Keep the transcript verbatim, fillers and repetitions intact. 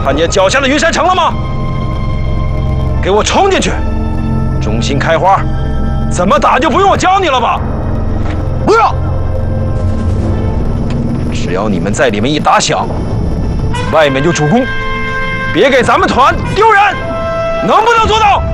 看见脚下的云山城了吗？给我冲进去！中心开花，怎么打就不用我教你了吧？不要！只要你们在里面一打响，外面就主攻，别给咱们团丢人，能不能做到？